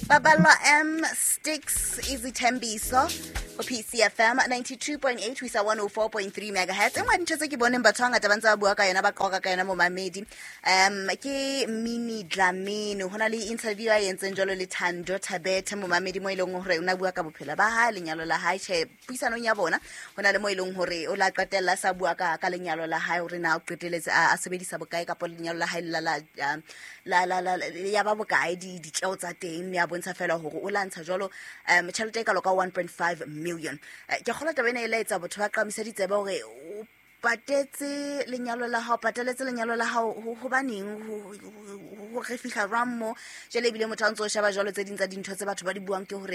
Babalwa M Sticks Easy Tembiso for PCFM 92.8 wisa 104.3 megahertz. Engwe ntse ke boneng batho hangata ba ntse ba bua ka yona ba qoqa ka yona mo mamedi. Ke Minnie Dlamini hona le interview a yentseng jalo le Thando Thabethe mo mamedi mo ileng hore una bua ka bophelo ba ha lenyalo la hae che puisanong ya bona hona le mo ileng hore o la qetella sa bua ka lenyalo la hae hore na o qeteletse a sebedisa bokae ka lenyalo la hae la ya ba bokae di tleo tsa teng ya bontsha fela hore o lantsha jalo tšhelete ka loka 1.5 million. Ke kgola tabena ile etsa botho ba qamiseditse ba hore o patetse lenyalo la hao pateletse lenyalo la hao ho baneng ho re fihla rammo jele bile motho a ntse o sheba jalo tse ding tsa dintho tse batho ba di buang ke hore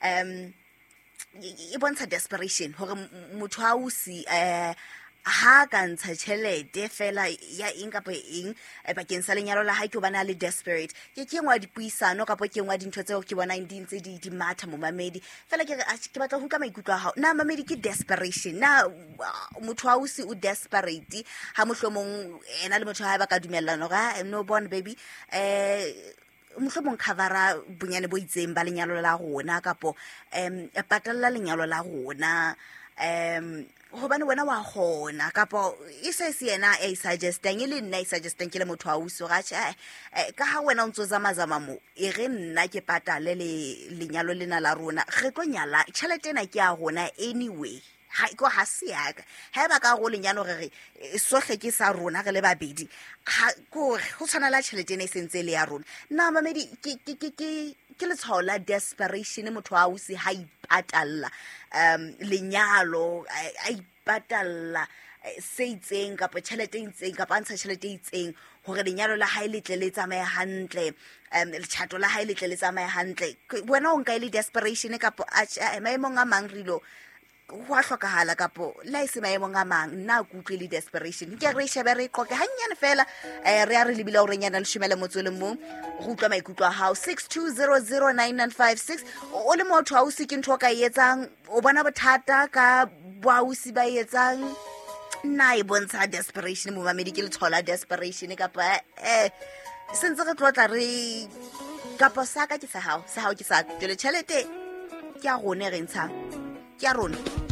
e bontsha desperation hore motho a o si ha ka ntsha tšhelete fela ya eng kapa eng bakeng sa lenyalo la hae ke bona le desperate ke ngwa dipuisano kapa ke ngwa dintho tseo ke bona di ntse di matha mo mamedi fela ke batla ho ka maikutlo a hao na mamedi ke desperation na motho a o se o desperate ha mohlomong ena le motho ha ba ka dumellana ga no born baby mohlomong covera bonyane bo itseng ba lenyalo la rona kapo patalla lenyalo la rona hobane wena wa gona kapo e se yena e suggesting le nna e suggesting ke le motho a uso ga ka ha wena o ntse zamazama mo e re nna ke patale lenyalo lena la rona re tlo nyala tšhelete ena ke a rona anyway ha go ha siaka ha ba ka go lenyalo re sohle ke sa rona re le babedi ha go tshwana la tšhelete ena e sentse le ya rona na mamedi ke le tshwaola desperation motho a o se ha ipatalla lenyalo a ipatalla se itseng kapa tšhelete itseng kapa ntsha tšhelete itseng hore lenyalo la hae le tle le tsamaye hantle le chato la hae le tle le tsamaye hantle wena o nka ile desperation kapa maemong a mang rilo ho a hlokahala kapo la ise maemong a mang nna go utlwe le desperation ke re shebe re qoke hanyane fela re a re lebile o renyana le shumele motswele mo go utlwa maikutlo a hao 62009956 o le motho a o se ke ntho ka etsang o bona bothata ka boausi ba etsang nna e bontsha desperation mo mamedi ke le thola desperation kapa sentse re tlotla re kapa sa ka ke sa hao ke sa tšhelete ke a rone re ntshang ke a rona